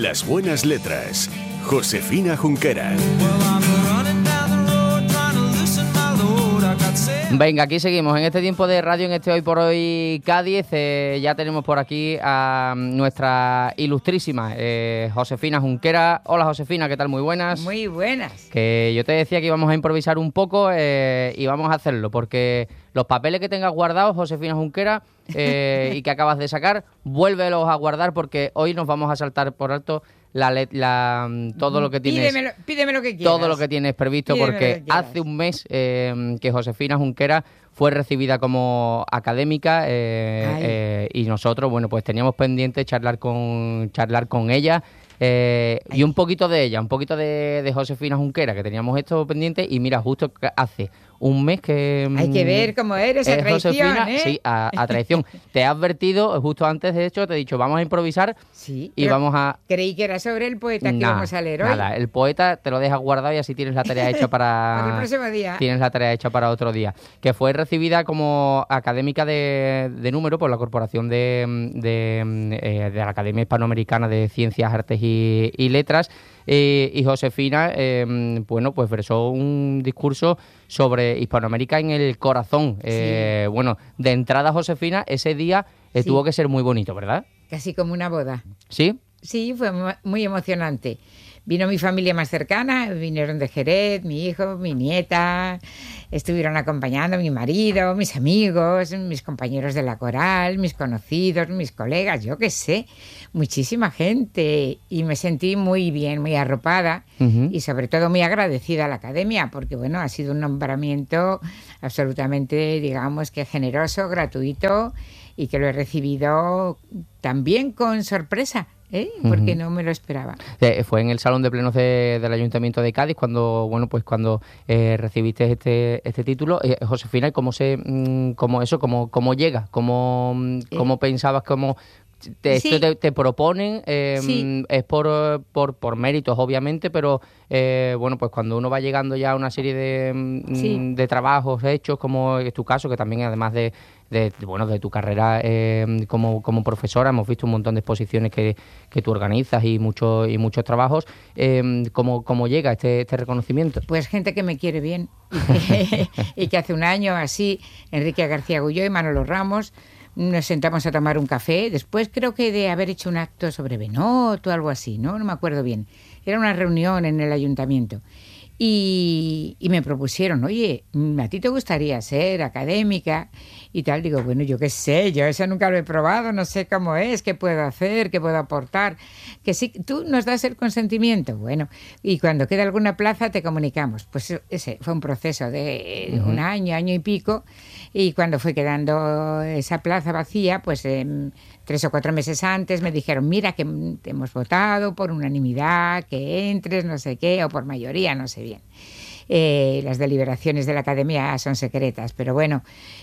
Las buenas letras. Josefina Junquera. Venga, aquí seguimos en este tiempo de radio, en este Hoy por Hoy Cádiz. Ya tenemos por aquí a nuestra ilustrísima Josefina Junquera. Hola Josefina, ¿qué tal? Muy buenas. Muy buenas. Que yo te decía que íbamos a improvisar un poco y vamos a hacerlo, porque los papeles que tengas guardados, Josefina Junquera, y que acabas de sacar, vuélvelos a guardar, porque hoy nos vamos a saltar por alto todo lo que tienes. Pídeme lo que quieras. Todo lo que tienes previsto, Pídeme porque hace un mes que Josefina Junquera fue recibida como académica y nosotros, bueno, pues teníamos pendiente charlar con ella. Y un poquito de ella, un poquito de Josefina Junquera, que teníamos esto pendiente, y mira, justo hace un mes que... Hay que ver cómo eres a traición, Josefina, sí, a traición. Te he advertido, justo antes, de hecho, te he dicho, vamos a improvisar, sí, y vamos a... Creí que era sobre el poeta que íbamos a leer hoy. Nada, el poeta te lo dejas guardado y así tienes la tarea hecha para... Para el próximo día. Tienes la tarea hecha para otro día. Que fue recibida como académica de número por la Corporación de la Academia Hispanoamericana de Ciencias, Artes y Letras. Y Josefina, bueno, pues versó un discurso sobre Hispanoamérica en el corazón. Sí. Bueno, de entrada, Josefina, ese día tuvo que ser muy bonito, ¿verdad? Casi como una boda. ¿Sí? Sí, fue muy emocionante. Vino mi familia más cercana, vinieron de Jerez, mi hijo, mi nieta, estuvieron acompañando mi marido, mis amigos, mis compañeros de la coral, mis conocidos, mis colegas, yo qué sé, muchísima gente. Y me sentí muy bien, muy arropada y sobre todo muy agradecida a la academia, porque bueno, ha sido un nombramiento absolutamente, digamos que generoso, gratuito, y que lo he recibido también con sorpresa. Porque no me lo esperaba. Fue en el Salón de Plenos del Ayuntamiento de Cádiz cuando, bueno, pues cuando recibiste este título. Josefina, ¿cómo llega? ¿Cómo pensabas? Esto te proponen, es por méritos, obviamente, pero bueno, pues cuando uno va llegando ya a una serie de trabajos hechos, como es tu caso, que también además de tu carrera como profesora, hemos visto un montón de exposiciones que tú organizas y muchos trabajos. ¿Cómo llega este reconocimiento? Pues gente que me quiere bien y que hace un año así, Enrique García Gulló y Manolo Ramos, nos sentamos a tomar un café, después creo que de haber hecho un acto sobre Benot o algo así, no me acuerdo bien. Era una reunión en el ayuntamiento. Y me propusieron, oye, ¿a ti te gustaría ser académica? Y tal, digo, bueno, yo qué sé, yo eso nunca lo he probado, no sé cómo es, qué puedo hacer, qué puedo aportar. Que sí, tú nos das el consentimiento, bueno, y cuando quede alguna plaza te comunicamos. Pues ese fue un proceso de un año y pico, y cuando fue quedando esa plaza vacía, pues 3 o 4 meses antes me dijeron, mira que te hemos votado por unanimidad, que entres, no sé qué, o por mayoría, no sé bien. Las deliberaciones de la academia son secretas, pero bueno.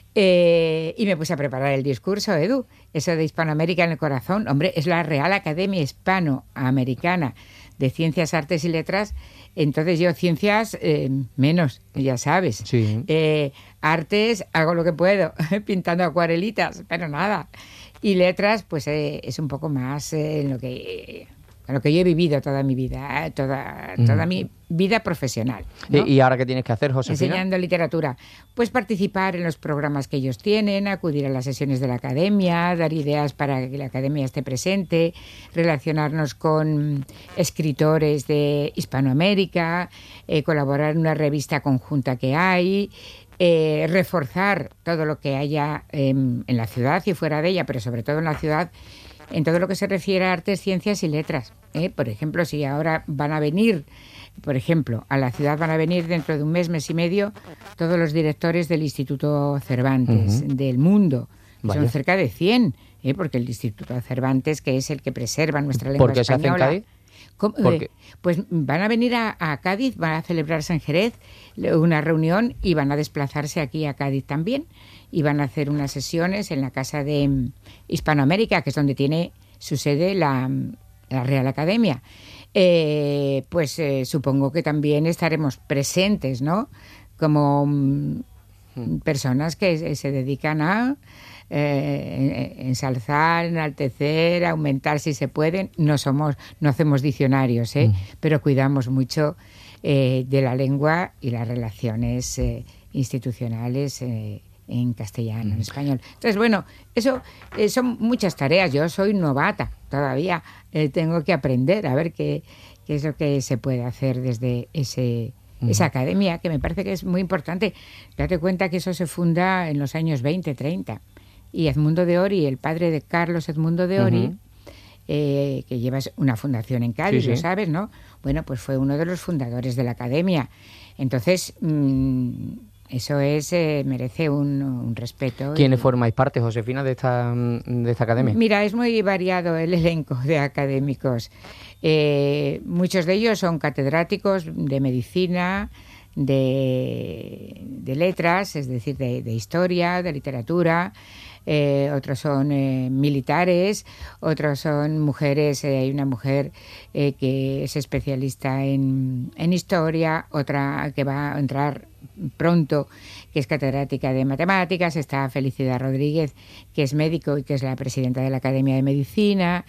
Y me puse a preparar el discurso, Edu, eso de Hispanoamérica en el corazón. Hombre, es la Real Academia Hispanoamericana de Ciencias, Artes y Letras. Entonces yo ciencias menos, ya sabes. Sí. Artes hago lo que puedo, pintando acuarelitas, pero nada. Y letras, pues es un poco más en lo que yo he vivido toda mi vida, toda mi vida profesional, ¿no? ¿Y ahora qué tienes que hacer, Josefina? Enseñando literatura. Pues participar en los programas que ellos tienen, acudir a las sesiones de la academia, dar ideas para que la academia esté presente, relacionarnos con escritores de Hispanoamérica, colaborar en una revista conjunta que hay, reforzar todo lo que haya en la ciudad y fuera de ella, pero sobre todo en la ciudad, en todo lo que se refiere a artes, ciencias y letras. Por ejemplo, si ahora van a venir, por ejemplo, a la ciudad van a venir dentro de un mes y medio, todos los directores del Instituto Cervantes del mundo. Son cerca de 100, porque el Instituto Cervantes, que es el que preserva nuestra lengua española. ¿Por qué se hace en Cádiz? Pues van a venir a Cádiz, van a celebrarse en Jerez una reunión y van a desplazarse aquí a Cádiz también. Y van a hacer unas sesiones en la Casa de Hispanoamérica, que es donde tiene su sede la Real Academia. Supongo que también estaremos presentes, ¿no? Como personas que se dedican a ensalzar, enaltecer, aumentar si se pueden. No hacemos diccionarios, pero cuidamos mucho de la lengua y las relaciones institucionales en castellano, en español. Entonces, bueno, eso son muchas tareas. Yo soy novata todavía, tengo que aprender a ver qué es lo que se puede hacer desde esa academia, que me parece que es muy importante. Date cuenta que eso se funda en los años 20, 30. Y Edmundo de Ory, el padre de Carlos Edmundo de Ory, que lleva una fundación en Cádiz, lo sabes, ¿no? Bueno, pues fue uno de los fundadores de la academia. Entonces, eso merece un respeto. ¿Quiénes formáis parte, Josefina, de esta academia? Mira, es muy variado el elenco de académicos. Muchos de ellos son catedráticos de medicina, de letras, es decir, de historia, de literatura. Otros son militares, otros son mujeres. Hay una mujer que es especialista en historia, otra que va a entrar pronto, que es catedrática de matemáticas. Está Felicidad Rodríguez, que es médico y que es la presidenta de la Academia de Medicina.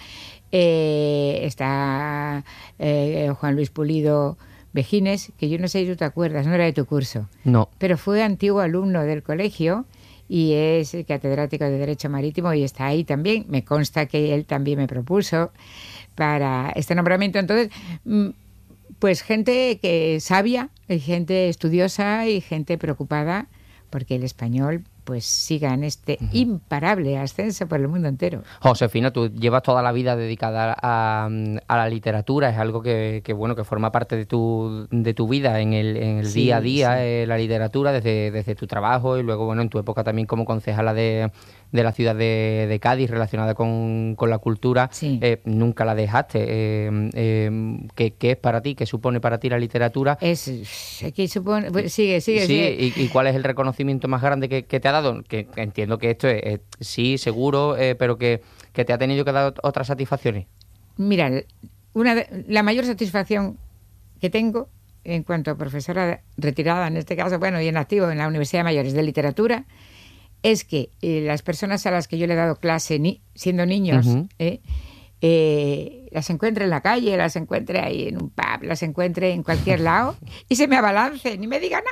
Está Juan Luis Pulido Vejines, que yo no sé si tú te acuerdas, no era de tu curso. No. Pero fue antiguo alumno del colegio y es catedrático de Derecho Marítimo y está ahí también. Me consta que él también me propuso para este nombramiento. Entonces, pues gente que sabia, y gente estudiosa y gente preocupada porque el español pues siga en este imparable ascenso por el mundo entero. Josefina, tú llevas toda la vida dedicada a la literatura, es algo que forma parte de tu vida en el día a día, la literatura, desde tu trabajo y luego, en tu época también como concejala de la ciudad de Cádiz, relacionada con la cultura. Sí. Nunca la dejaste. ¿Qué es para ti? ¿Qué supone para ti la literatura? ¿Qué supone? Pues sigue. ¿Y cuál es el reconocimiento más grande que te ha dado? Que entiendo que esto es sí, seguro, pero que te ha tenido que dar otras satisfacciones. Mira, la mayor satisfacción que tengo en cuanto a profesora retirada, en este caso, y en activo en la Universidad de Mayores de Literatura, es que las personas a las que yo le he dado clase siendo niños, las encuentre en la calle, las encuentre ahí en un pub, las encuentre en cualquier lado y se me abalancen y me digan,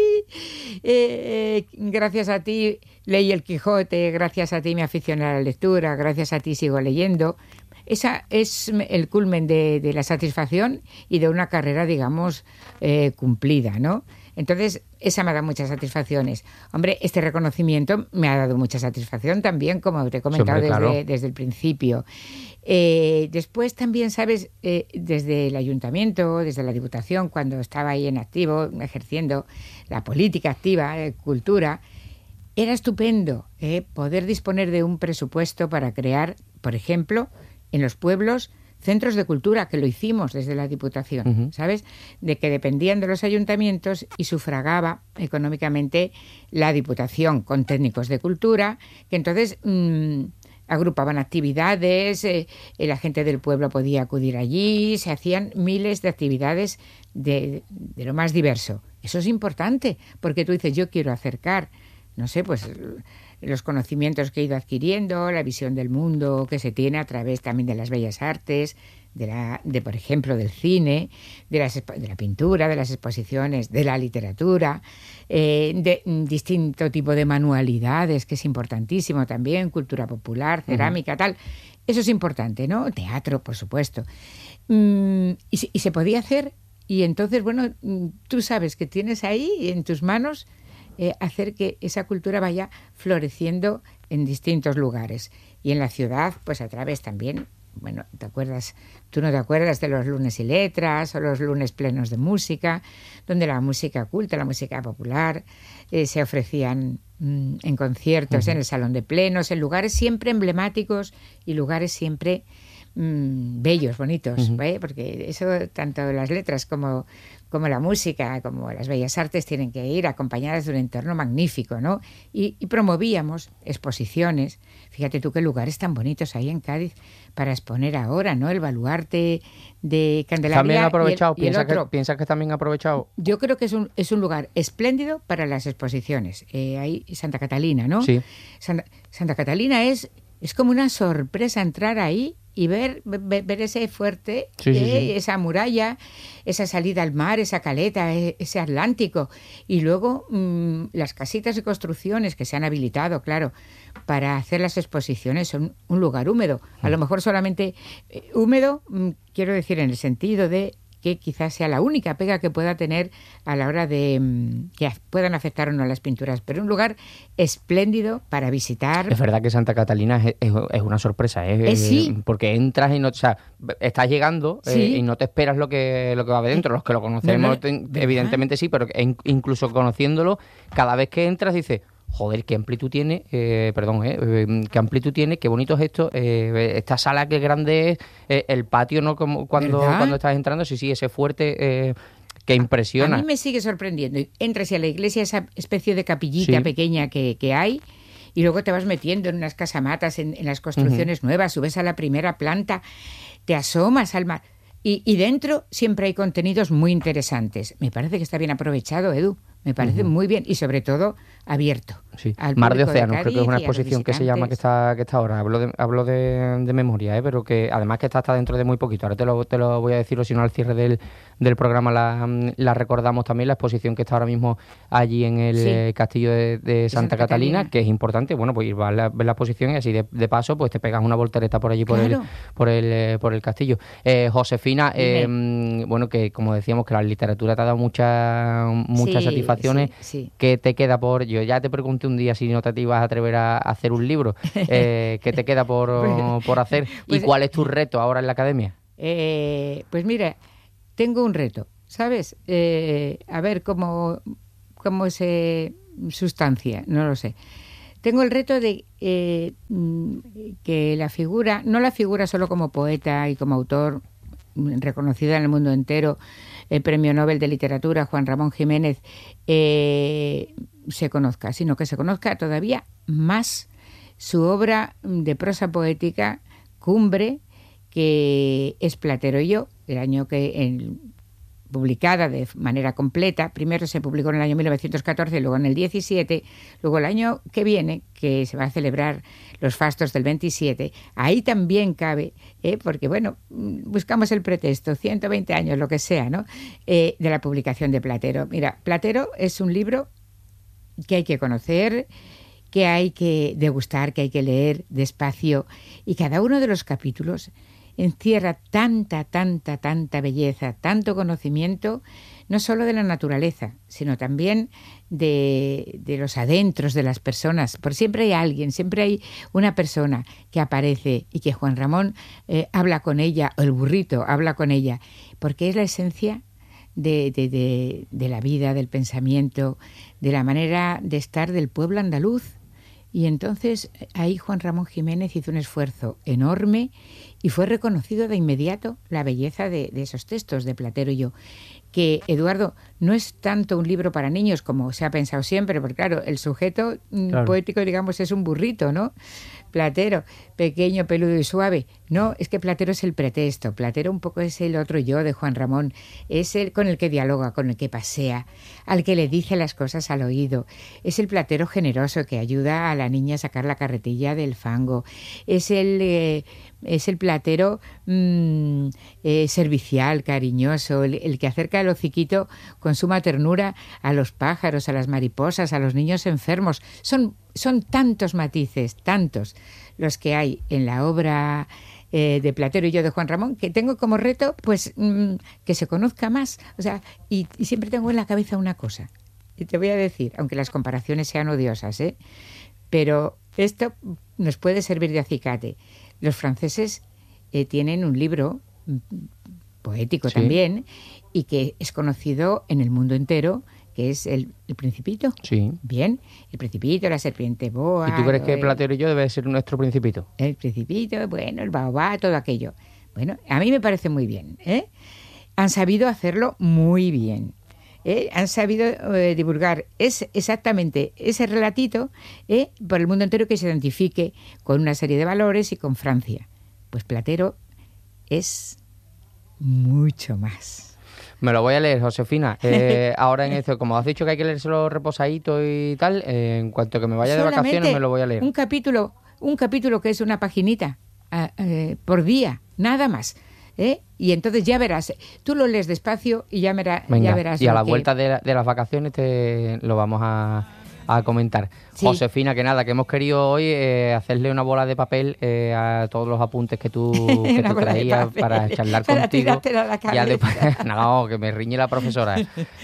¡ay! Gracias a ti leí El Quijote, gracias a ti me aficioné a la lectura, gracias a ti sigo leyendo. Esa es el culmen de la satisfacción y de una carrera, digamos, cumplida, ¿no? Entonces, esa me ha dado muchas satisfacciones. Hombre, este reconocimiento me ha dado mucha satisfacción también, como te he comentado desde el principio. Después también, ¿sabes? Desde el ayuntamiento, desde la Diputación, cuando estaba ahí en activo, ejerciendo la política activa, cultura, era estupendo poder disponer de un presupuesto para crear, por ejemplo, en los pueblos, centros de cultura, que lo hicimos desde la Diputación, ¿sabes? De que dependían de los ayuntamientos y sufragaba económicamente la Diputación con técnicos de cultura, que entonces agrupaban actividades, la gente del pueblo podía acudir allí, se hacían miles de actividades de lo más diverso. Eso es importante, porque tú dices, yo quiero acercar, no sé, pues los conocimientos que he ido adquiriendo, la visión del mundo que se tiene a través también de las bellas artes, por ejemplo, del cine, de la pintura, de las exposiciones, de la literatura, de distinto tipo de manualidades, que es importantísimo también, cultura popular, cerámica, tal. Eso es importante, ¿no? Teatro, por supuesto. Y se podía hacer, y entonces, tú sabes que tienes ahí en tus manos hacer que esa cultura vaya floreciendo en distintos lugares. Y en la ciudad, pues a través también, tú no te acuerdas de los lunes y letras o los lunes plenos de música, donde la música culta, la música popular, se ofrecían en conciertos, en el salón de plenos, en lugares siempre emblemáticos y lugares siempre bellos, bonitos, porque eso, tanto las letras como la música, como las bellas artes, tienen que ir acompañadas de un entorno magnífico, ¿no? Y promovíamos exposiciones. Fíjate tú qué lugares tan bonitos hay en Cádiz para exponer ahora, ¿no? El baluarte de Candelaria. ¿También aprovechado? Y el otro. ¿Piensas que también ha aprovechado? Yo creo que es un lugar espléndido para las exposiciones. Hay Santa Catalina, ¿no? Sí. Santa Catalina es como una sorpresa entrar ahí y ver ese fuerte, esa muralla, esa salida al mar, esa caleta, ese Atlántico. Y luego las casitas y construcciones que se han habilitado, claro, para hacer las exposiciones. Son un lugar húmedo. A lo mejor solamente húmedo, quiero decir, en el sentido de que quizás sea la única pega que pueda tener a la hora de que puedan afectar o no las pinturas, pero un lugar espléndido para visitar. Es verdad que Santa Catalina es una sorpresa, sí. Porque entras y no, o sea, estás llegando y no te esperas lo que va a haber dentro. Los que lo conocemos, evidentemente sí, pero incluso conociéndolo, cada vez que entras dices, joder, qué amplitud tiene, qué amplitud tiene, qué bonito es esto, esta sala qué grande es, el patio, ¿no? Como cuando estás entrando, sí, ese fuerte que impresiona. A mí me sigue sorprendiendo. Entras a la iglesia, esa especie de capillita pequeña que hay, y luego te vas metiendo en unas casamatas, en las construcciones nuevas, subes a la primera planta, te asomas al mar. Y dentro siempre hay contenidos muy interesantes. Me parece que está bien aprovechado, Edu. Me parece muy bien y sobre todo abierto. Sí. Mar de Océanos, creo que es una exposición que se llama que está ahora. Hablo de memoria, pero que además que está hasta dentro de muy poquito. Ahora te lo voy a decir, o si no al cierre del programa la recordamos también, la exposición que está ahora mismo allí en el castillo de Santa Catalina, que es importante. Bueno, pues ir a ver la exposición y así de paso pues te pegas una voltereta por allí por el castillo. Josefina, bueno, que como decíamos que la literatura te ha dado muchas satisfacciones. ¿Qué te queda yo ya te pregunté un día si no te ibas a atrever a hacer un libro? ¿Qué te queda por hacer? ¿Y cuál es tu reto ahora en la academia? Pues mira, tengo un reto, ¿sabes? A ver cómo se sustancia, no lo sé. Tengo el reto de que no la figura solo como poeta y como autor reconocida en el mundo entero, el Premio Nobel de Literatura, Juan Ramón Jiménez, se conozca, sino que se conozca todavía más su obra de prosa poética cumbre, que es Platero y yo, el año publicada de manera completa. Primero se publicó en el año 1914, luego en el 17, luego el año que viene, que se va a celebrar los fastos del 27, ahí también cabe, porque bueno, buscamos el pretexto, 120 años, lo que sea, ¿no? De la publicación de Platero. Mira, Platero es un libro que hay que conocer, que hay que degustar, que hay que leer despacio, y cada uno de los capítulos encierra tanta belleza, tanto conocimiento, no solo de la naturaleza, sino también de los adentros de las personas. Por siempre hay alguien, siempre hay una persona que aparece y que Juan Ramón habla con ella, o el burrito habla con ella, porque es la esencia de la vida, del pensamiento, de la manera de estar del pueblo andaluz. Y entonces ahí Juan Ramón Jiménez hizo un esfuerzo enorme y fue reconocido de inmediato la belleza de esos textos de Platero y yo. Que, Eduardo, no es tanto un libro para niños como se ha pensado siempre, porque claro, el sujeto poético, digamos, es un burrito, ¿no? Platero, pequeño, peludo y suave. No, es que Platero es el pretexto. Platero un poco es el otro yo de Juan Ramón. Es el con el que dialoga, con el que pasea, al que le dice las cosas al oído. Es el Platero generoso que ayuda a la niña a sacar la carretilla del fango. Es el Platero servicial, cariñoso, el que acerca el hociquito con suma ternura a los pájaros, a las mariposas, a los niños enfermos. Son tantos matices, tantos los que hay en la obra de Platero y yo de Juan Ramón, que tengo como reto pues que se conozca más. O sea, y siempre tengo en la cabeza una cosa, y te voy a decir, aunque las comparaciones sean odiosas, pero esto nos puede servir de acicate. Los franceses tienen un libro poético también, y que es conocido en el mundo entero, que es el Principito. Sí. Bien, el Principito, la serpiente boa. ¿Y tú crees que Platero y yo debe ser nuestro Principito? El Principito, bueno, el baobá, todo aquello. Bueno, a mí me parece muy bien, ¿eh? Han sabido hacerlo muy bien. Han sabido divulgar exactamente ese relatito por el mundo entero, que se identifique con una serie de valores y con Francia. Pues Platero es mucho más. Me lo voy a leer, Josefina. Ahora en esto, como has dicho que hay que leérselo reposadito y tal, en cuanto que me vaya de vacaciones me lo voy a leer. Un capítulo que es una paginita por día, nada más. Y entonces ya verás, tú lo lees despacio y ya verás. Y a la vuelta de las vacaciones lo vamos a comentar. Sí. Josefina, que nada, que hemos querido hoy hacerle una bola de papel a todos los apuntes que tú traías para charlar contigo. Ya después, no, que me riñe la profesora.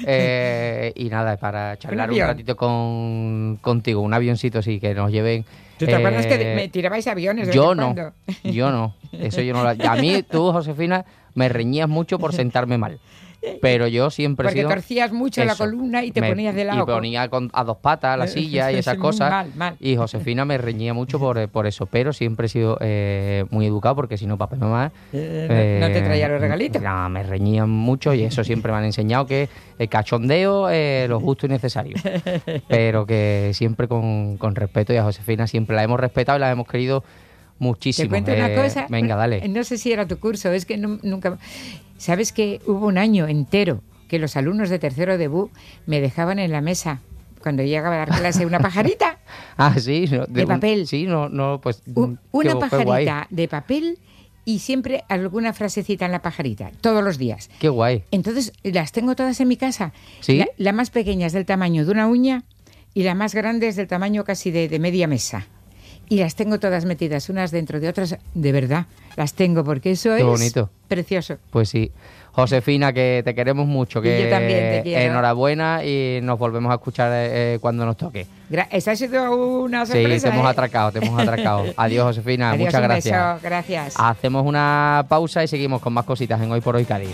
Y nada, para charlar un ratito contigo, un avioncito, sí, que nos lleven. ¿Tú te acuerdas que me tirabais aviones? Yo no. Eso yo no. A mí, tú, Josefina, me reñías mucho por sentarme mal. Pero yo siempre he sido... Porque torcías mucho la columna y te ponías de lado. Y ponía a dos patas la silla y esas cosas. Mal. Y Josefina me reñía mucho por eso. Pero siempre he sido muy educado, porque si no, papá y mamá... ¿No te traía los regalitos? No, me reñían mucho, y eso siempre me han enseñado, que el cachondeo es lo justo y necesario. Pero que siempre con respeto, y a Josefina siempre la hemos respetado y la hemos querido muchísimo. Te cuento una cosa. Venga, dale. No sé si era tu curso, es que nunca... ¿Sabes que hubo un año entero que los alumnos de tercero de BU me dejaban en la mesa, cuando llegaba a dar clase, una pajarita? Ah, sí. De papel. Sí, pues... Una pajarita de papel, y siempre alguna frasecita en la pajarita, todos los días. Qué guay. Entonces, las tengo todas en mi casa. ¿Sí? La más pequeña es del tamaño de una uña y la más grande es del tamaño casi de media mesa. Y las tengo todas metidas unas dentro de otras, de verdad, las tengo, porque eso es bonito. Precioso. Pues sí. Josefina, que te queremos mucho, que yo también te quiero. Enhorabuena, y nos volvemos a escuchar cuando nos toque. Esa ha sido una sorpresa. Sí, te hemos atracado. Adiós, Josefina. Adiós, muchas gracias. Beso, gracias. Hacemos una pausa y seguimos con más cositas en Hoy por Hoy Cádiz.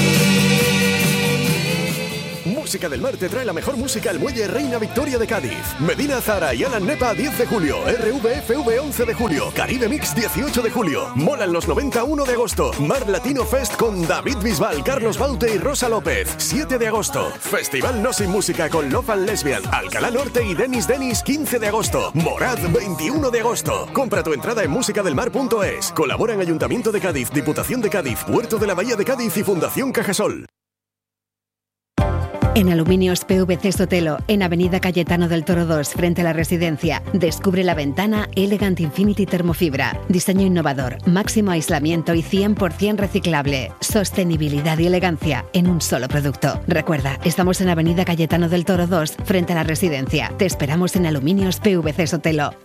Música del Mar te trae la mejor música al Muelle Reina Victoria de Cádiz. Medina Zara y Alan Nepa 10 de julio. RVFV 11 de julio. Caribe Mix 18 de julio. Molan los 91 de agosto. Mar Latino Fest con David Bisbal, Carlos Baute y Rosa López 7 de agosto. Festival No Sin Música con Love and Lesbian, Alcalá Norte y Denis 15 de agosto. Morad 21 de agosto. Compra tu entrada en musicadelmar.es. Colaboran Ayuntamiento de Cádiz, Diputación de Cádiz, Puerto de la Bahía de Cádiz y Fundación Cajasol. En Aluminios PVC Sotelo, en Avenida Cayetano del Toro 2, frente a la residencia, descubre la ventana Elegant Infinity Termofibra. Diseño innovador, máximo aislamiento y 100% reciclable. Sostenibilidad y elegancia en un solo producto. Recuerda, estamos en Avenida Cayetano del Toro 2, frente a la residencia. Te esperamos en Aluminios PVC Sotelo.